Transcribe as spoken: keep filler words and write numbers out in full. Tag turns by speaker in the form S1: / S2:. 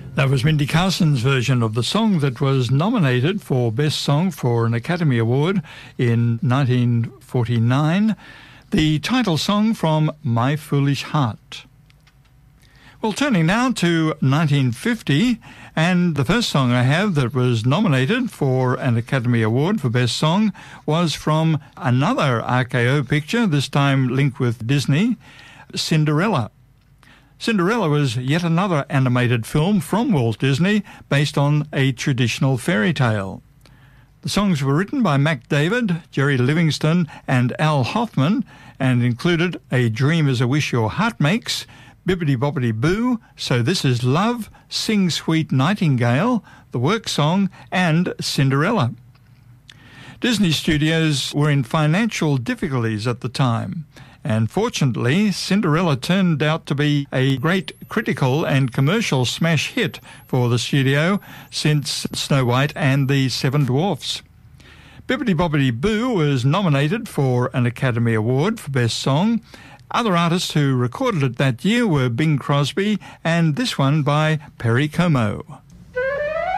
S1: That was Mindy Carson's version of the song that was nominated for Best Song for an Academy Award in nineteen forty-nine, the title song from My Foolish Heart. Well, turning now to nineteen fifty, and the first song I have that was nominated for an Academy Award for Best Song was from another R K O picture, this time linked with Disney, Cinderella. Cinderella was yet another animated film from Walt Disney based on a traditional fairy tale. The songs were written by Mac David, Jerry Livingston and Al Hoffman and included A Dream is a Wish Your Heart Makes, Bibbidi Bobbidi Boo, So This Is Love, Sing Sweet Nightingale, The Work Song and Cinderella. Disney Studios were in financial difficulties at the time. And fortunately, Cinderella turned out to be a great critical and commercial smash hit for the studio since Snow White and the Seven Dwarfs. Bibbidi Bobbidi Boo was nominated for an Academy Award for Best Song. Other artists who recorded it that year were Bing Crosby and this one by Perry Como.